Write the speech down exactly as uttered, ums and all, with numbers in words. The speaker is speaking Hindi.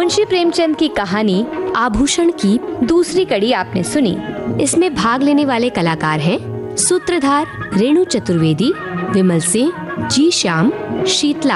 मुंशी प्रेमचंद की कहानी आभूषण की दूसरी कड़ी आपने सुनी। इसमें भाग लेने वाले कलाकार हैं सूत्रधार रेणु चतुर्वेदी, विमल सिंह, जी श्याम, शीतला,